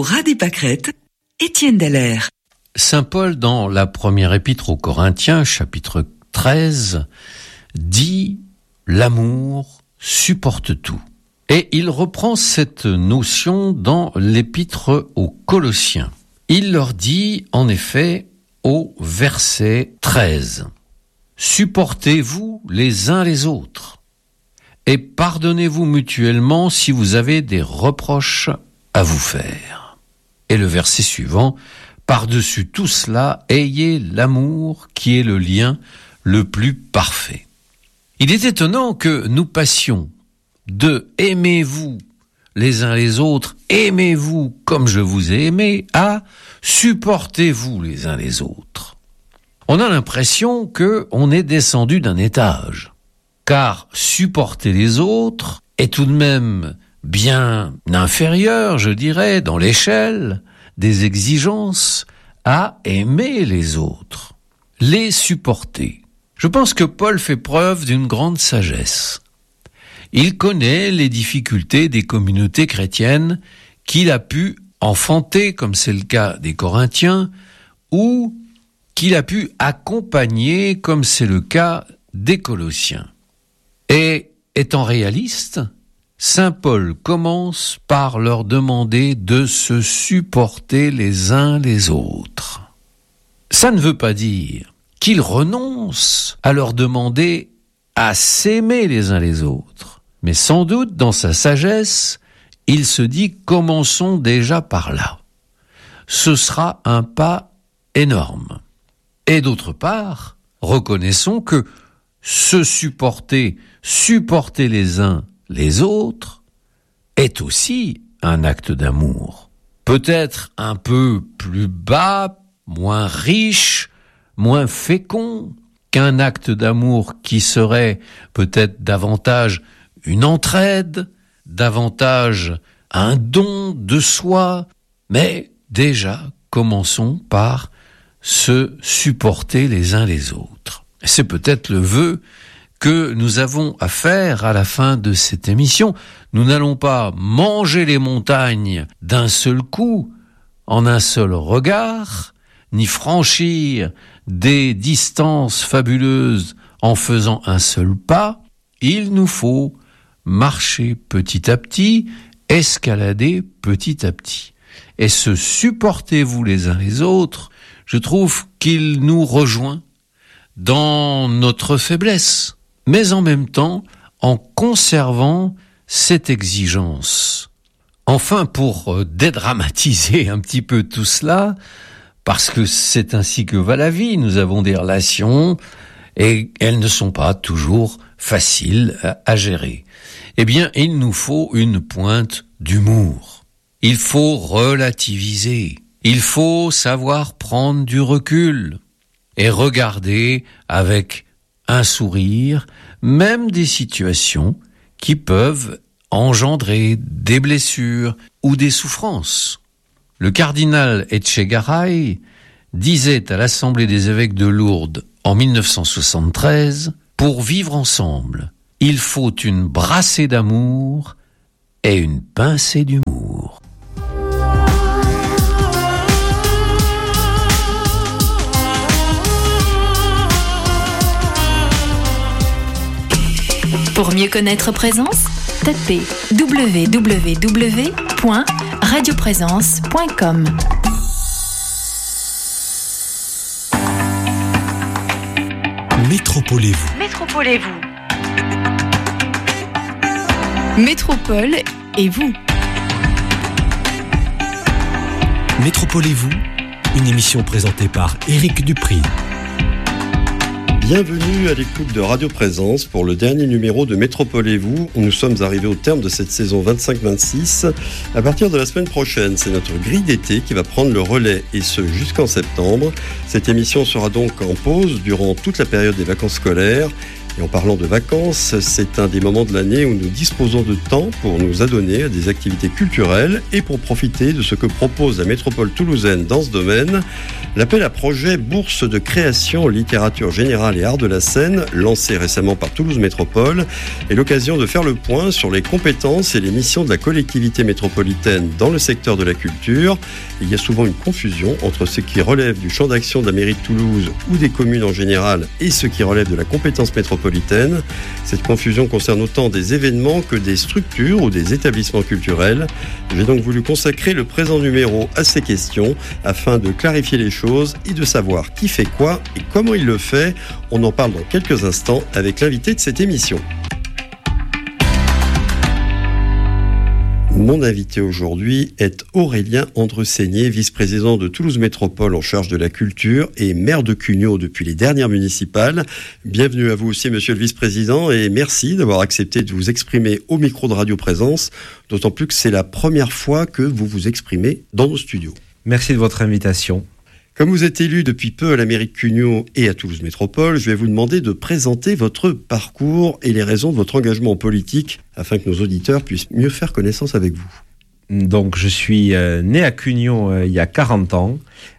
Au ras des pâquerettes, Étienne Dallaire. Saint Paul, dans la première épître aux Corinthiens, chapitre 13, dit « L'amour supporte tout ». Et il reprend cette notion dans l'épître aux Colossiens. Il leur dit, en effet, au verset 13, « Supportez-vous les uns les autres, et pardonnez-vous mutuellement si vous avez des reproches à vous faire. » Et le verset suivant, « Par-dessus tout cela, ayez l'amour qui est le lien le plus parfait. » Il est étonnant que nous passions de « aimez-vous les uns les autres, aimez-vous comme je vous ai aimé » à « supportez-vous les uns les autres ». On a l'impression qu'on est descendu d'un étage, car supporter les autres est tout de même bien inférieur, je dirais, dans l'échelle des exigences à aimer les autres, les supporter. Je pense que Paul fait preuve d'une grande sagesse. Il connaît les difficultés des communautés chrétiennes qu'il a pu enfanter, comme c'est le cas des Corinthiens, ou qu'il a pu accompagner, comme c'est le cas des Colossiens. Et étant réaliste, Saint Paul commence par leur demander de se supporter les uns les autres. Ça ne veut pas dire qu'il renonce à leur demander à s'aimer les uns les autres. Mais sans doute, dans sa sagesse, il se dit « commençons déjà par là ». Ce sera un pas énorme. Et d'autre part, reconnaissons que se supporter les uns les autres est aussi un acte d'amour. Peut-être un peu plus bas, moins riche, moins fécond qu'un acte d'amour qui serait peut-être davantage une entraide, davantage un don de soi, mais déjà commençons par se supporter les uns les autres. C'est peut-être le vœu que nous avons à faire à la fin de cette émission. Nous n'allons pas manger les montagnes d'un seul coup, en un seul regard, ni franchir des distances fabuleuses en faisant un seul pas. Il nous faut marcher petit à petit, escalader petit à petit. Et se supportez-vous les uns les autres, je trouve qu'il nous rejoint dans notre faiblesse, mais en même temps en conservant cette exigence. Enfin, pour dédramatiser un petit peu tout cela, parce que c'est ainsi que va la vie, nous avons des relations et elles ne sont pas toujours faciles à gérer. Eh bien, il nous faut une pointe d'humour. Il faut relativiser. Il faut savoir prendre du recul et regarder avec un sourire, même des situations qui peuvent engendrer des blessures ou des souffrances. Le cardinal Etchegaray disait à l'Assemblée des évêques de Lourdes en 1973, « Pour vivre ensemble, il faut une brassée d'amour et une pincée d'humour. » Pour mieux connaître Présence, tapez www.radioprésence.com. Métropolez-vous. Métropole et vous. Métropolez-vous, une émission présentée par Éric Dupri. Bienvenue à l'écoute de Radio Présence pour le dernier numéro de Métropolez-vous. Nous sommes arrivés au terme de cette saison 25-26. À partir de la semaine prochaine, c'est notre grille d'été qui va prendre le relais, et ce jusqu'en septembre. Cette émission sera donc en pause durant toute la période des vacances scolaires. Et en parlant de vacances, c'est un des moments de l'année où nous disposons de temps pour nous adonner à des activités culturelles et pour profiter de ce que propose la métropole toulousaine dans ce domaine. L'appel à projet Bourse de création, littérature générale et art de la scène, lancé récemment par Toulouse Métropole, est l'occasion de faire le point sur les compétences et les missions de la collectivité métropolitaine dans le secteur de la culture. Il y a souvent une confusion entre ce qui relève du champ d'action de la mairie de Toulouse ou des communes en général et ce qui relève de la compétence métropolitaine. Cette confusion concerne autant des événements que des structures ou des établissements culturels. J'ai donc voulu consacrer le présent numéro à ces questions afin de clarifier les choses et de savoir qui fait quoi et comment il le fait. On en parle dans quelques instants avec l'invité de cette émission. Mon invité aujourd'hui est Aurélien Andreseigné, vice-président de Toulouse Métropole en charge de la culture et maire de Cugnaux depuis les dernières municipales. Bienvenue à vous aussi, monsieur le vice-président, et merci d'avoir accepté de vous exprimer au micro de Radio Présence, d'autant plus que c'est la première fois que vous vous exprimez dans nos studios. Merci de votre invitation. Comme vous êtes élu depuis peu à la mairie de Cugnaux et à Toulouse Métropole, je vais vous demander de présenter votre parcours et les raisons de votre engagement en politique afin que nos auditeurs puissent mieux faire connaissance avec vous. Donc, je suis né à Cugnaux il y a 40 ans.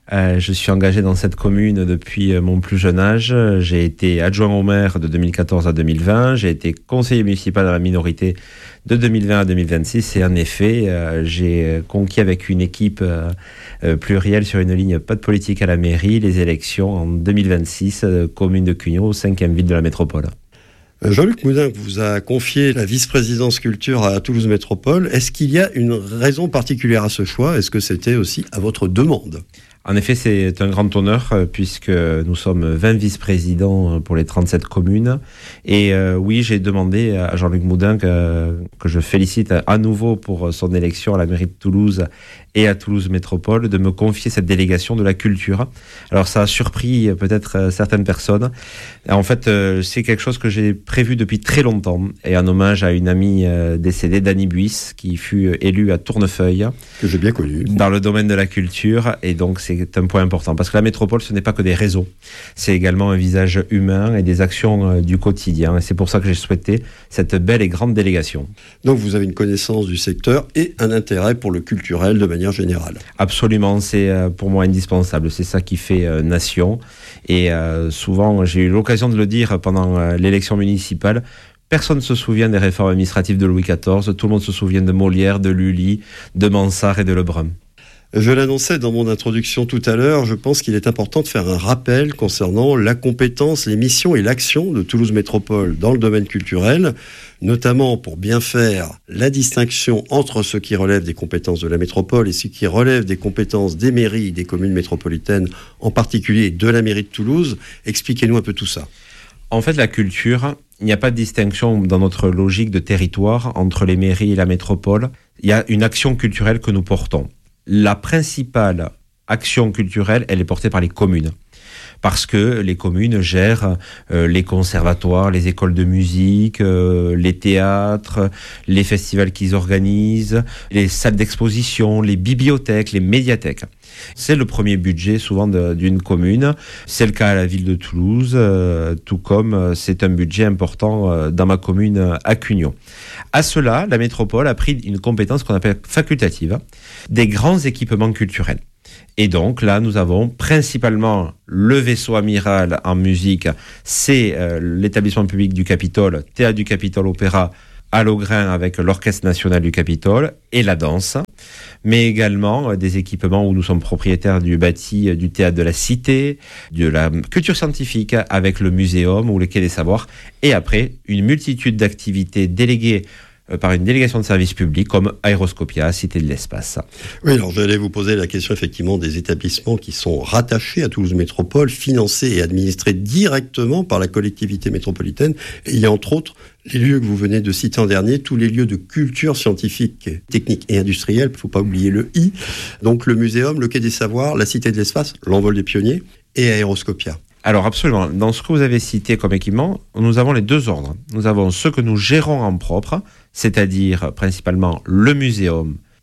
Je suis engagé dans cette commune depuis mon plus jeune âge. J'ai été adjoint au maire de 2014 à 2020. J'ai été conseiller municipal à la minorité de 2020 à 2026. Et en effet, j'ai conquis avec une équipe plurielle sur une ligne pas de politique à la mairie les élections en 2026, commune de Cugnaux, 5e ville de la métropole. Jean-Luc Moudin vous a confié la vice-présidence culture à Toulouse Métropole. Est-ce qu'il y a une raison particulière à ce choix ? Est-ce que c'était aussi à votre demande ? En effet, c'est un grand honneur puisque nous sommes 20 vice-présidents pour les 37 communes. Et oui, j'ai demandé à Jean-Luc Moudin que je félicite à nouveau pour son élection à la mairie de Toulouse et à Toulouse Métropole de me confier cette délégation de la culture. Alors ça a surpris peut-être certaines personnes. En fait, c'est quelque chose que j'ai prévu depuis très longtemps et en hommage à une amie décédée, Dany Buis, qui fut élue à Tournefeuille. Que j'ai bien connue. Dans le domaine de la culture. Et donc c'est un point important parce que la métropole, ce n'est pas que des réseaux. C'est également un visage humain et des actions du quotidien. Et c'est pour ça que j'ai souhaité cette belle et grande délégation. Donc vous avez une connaissance du secteur et un intérêt pour le culturel de manière générale. Absolument, c'est pour moi indispensable. C'est ça qui fait nation. Et souvent, j'ai eu l'occasion de le dire pendant l'élection municipale, personne ne se souvient des réformes administratives de Louis XIV. Tout le monde se souvient de Molière, de Lully, de Mansart et de Lebrun. Je l'annonçais dans mon introduction tout à l'heure, je pense qu'il est important de faire un rappel concernant la compétence, les missions et l'action de Toulouse Métropole dans le domaine culturel, notamment pour bien faire la distinction entre ce qui relève des compétences de la métropole et ce qui relève des compétences des mairies, des communes métropolitaines, en particulier de la mairie de Toulouse. Expliquez-nous un peu tout ça. En fait, la culture, il n'y a pas de distinction dans notre logique de territoire entre les mairies et la métropole. Il y a une action culturelle que nous portons. La principale action culturelle, elle est portée par les communes. Parce que les communes gèrent les conservatoires, les écoles de musique, les théâtres, les festivals qu'ils organisent, les salles d'exposition, les bibliothèques, les médiathèques. C'est le premier budget souvent d'une commune. C'est le cas à la ville de Toulouse, tout comme c'est un budget important dans ma commune à Cugnaux. À cela, la métropole a pris une compétence qu'on appelle facultative, des grands équipements culturels. Et donc là, nous avons principalement le vaisseau amiral en musique, c'est l'établissement public du Capitole, Théâtre du Capitole Opéra, à Logrin avec l'Orchestre National du Capitole et la danse, mais également des équipements où nous sommes propriétaires du bâti du Théâtre de la Cité, de la culture scientifique avec le Muséum ou le Quai des Savoirs, et après une multitude d'activités déléguées par une délégation de services publics comme Aéroscopia, Cité de l'Espace. Oui, alors j'allais vous poser la question effectivement des établissements qui sont rattachés à Toulouse Métropole, financés et administrés directement par la collectivité métropolitaine. Et il y a entre autres les lieux que vous venez de citer en dernier, tous les lieux de culture scientifique, technique et industrielle, il ne faut pas oublier le I, donc le Muséum, le Quai des Savoirs, la Cité de l'Espace, l'Envol des Pionniers et Aéroscopia. Alors absolument, dans ce que vous avez cité comme équipement, nous avons les deux ordres. Nous avons ceux que nous gérons en propre, c'est-à-dire principalement le muséum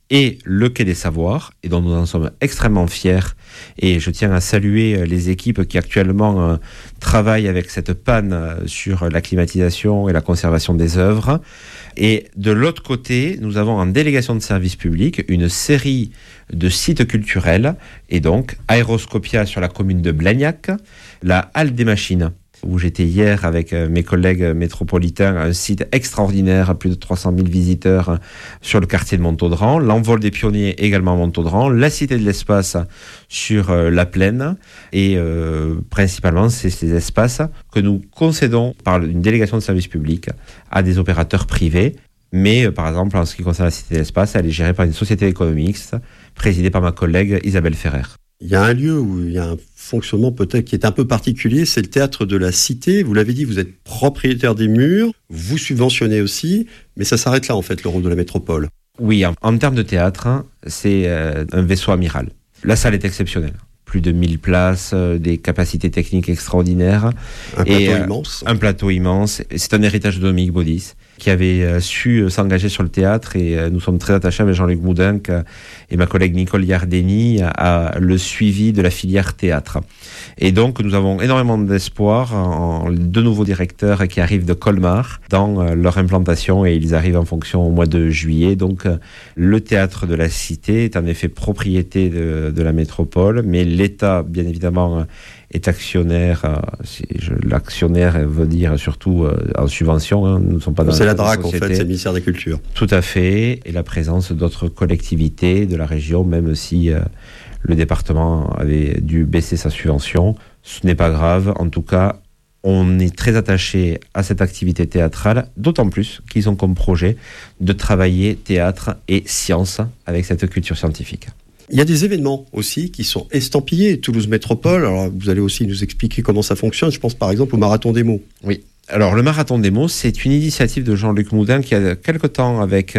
et le Quai des Savoirs, et dont nous en sommes extrêmement fiers. Et je tiens à saluer les équipes qui actuellement travaillent avec cette panne sur la climatisation et la conservation des œuvres. Et de l'autre côté, nous avons en délégation de service public une série de sites culturels, et donc Aéroscopia sur la commune de Blagnac, la Halle des Machines, où j'étais hier avec mes collègues métropolitains, un site extraordinaire, plus de 300 000 visiteurs sur le quartier de Montaudran, l'Envol des Pionniers également à Montaudran, la Cité de l'Espace sur la Plaine, et principalement c'est ces espaces que nous concédons par une délégation de service public à des opérateurs privés. Mais par exemple, en ce qui concerne la Cité de l'Espace, elle est gérée par une société économique présidée par ma collègue Isabelle Ferrer. Il y a un lieu où il y a un fonctionnement peut-être qui est un peu particulier, c'est le théâtre de la Cité. Vous l'avez dit, vous êtes propriétaire des murs, vous subventionnez aussi, mais ça s'arrête là en fait, le rôle de la métropole. Oui, en termes de théâtre, c'est un vaisseau amiral. La salle est exceptionnelle. Plus de 1000 places, des capacités techniques extraordinaires. Un plateau immense. Un plateau immense. C'est un héritage de Dominique Baudis, qui avait su s'engager sur le théâtre, et nous sommes très attachés avec Jean-Luc Moudinque et ma collègue Nicole Yardeni à le suivi de la filière théâtre. Et donc nous avons énormément d'espoir en deux nouveaux directeurs qui arrivent de Colmar dans leur implantation, et ils arrivent en fonction au mois de juillet. Donc le théâtre de la Cité est en effet propriété de la métropole, mais l'État bien évidemment est actionnaire. L'actionnaire veut dire surtout en subvention. Nous ne sommes pas dans c'est la DRAC en fait, c'est le ministère des Cultures. Tout à fait, et la présence d'autres collectivités de la région, même si le département avait dû baisser sa subvention. Ce n'est pas grave, en tout cas, on est très attaché à cette activité théâtrale, d'autant plus qu'ils ont comme projet de travailler théâtre et sciences avec cette culture scientifique. Il y a des événements aussi qui sont estampillés, Toulouse Métropole. Alors vous allez aussi nous expliquer comment ça fonctionne. Je pense par exemple au Marathon des mots. Oui. Alors le Marathon des mots, c'est une initiative de Jean-Luc Moudin qui a quelque temps avec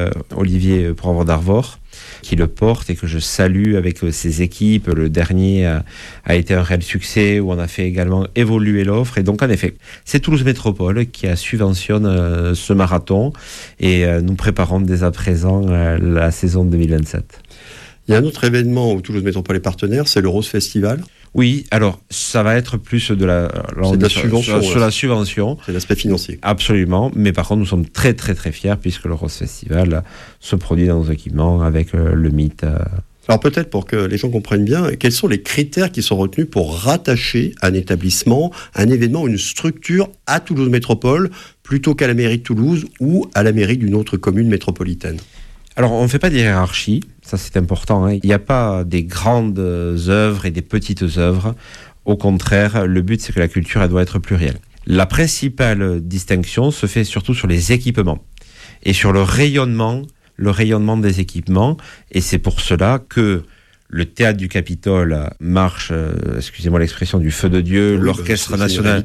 Olivier Poivre d'Arvor, qui le porte et que je salue avec ses équipes. Le dernier a été un réel succès, où on a fait également évoluer l'offre. Et donc en effet, c'est Toulouse Métropole qui subventionne ce marathon, et nous préparons dès à présent la saison 2027. Il y a un autre événement où Toulouse Métropole est partenaire, c'est le Rose Festival. Oui, alors ça va être plus de la subvention. Sur la subvention. C'est l'aspect financier. Absolument, mais par contre nous sommes très très très fiers puisque le Rose Festival se produit dans nos équipements avec le mythe. Alors peut-être pour que les gens comprennent bien, quels sont les critères qui sont retenus pour rattacher un établissement, un événement, une structure à Toulouse Métropole plutôt qu'à la mairie de Toulouse ou à la mairie d'une autre commune métropolitaine? Alors, on ne fait pas de hiérarchie, ça c'est important. Il n'y a pas des grandes œuvres et des petites œuvres. Au contraire, le but c'est que la culture, elle doit être plurielle. La principale distinction se fait surtout sur les équipements et sur le rayonnement des équipements. Et c'est pour cela que le théâtre du Capitole marche, excusez-moi l'expression, du feu de Dieu. Oui, l'orchestre national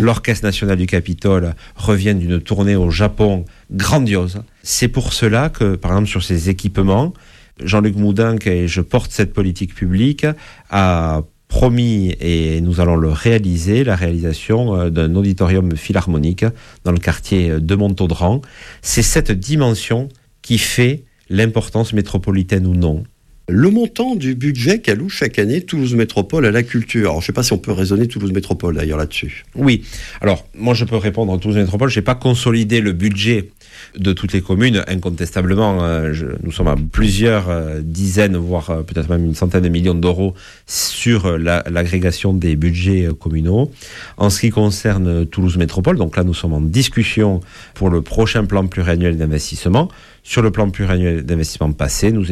du Capitole revient d'une tournée au Japon grandiose. C'est pour cela que, par exemple, sur ces équipements, Jean-Luc Moudinque, et je porte cette politique publique, a promis, et nous allons le réaliser, la réalisation d'un auditorium philharmonique dans le quartier de Montaudran. C'est cette dimension qui fait l'importance métropolitaine ou non. Le montant du budget qu'alloue chaque année Toulouse Métropole à la culture. Alors, je ne sais pas si on peut raisonner Toulouse Métropole d'ailleurs là-dessus. Oui, alors moi je peux répondre à Toulouse Métropole. Je n'ai pas consolidé le budget de toutes les communes. Incontestablement, nous sommes à plusieurs dizaines, voire peut-être même une centaine de millions d'euros sur l'agrégation des budgets communaux. En ce qui concerne Toulouse Métropole, donc là nous sommes en discussion pour le prochain plan pluriannuel d'investissement. Sur le plan pluriannuel d'investissement passé, nous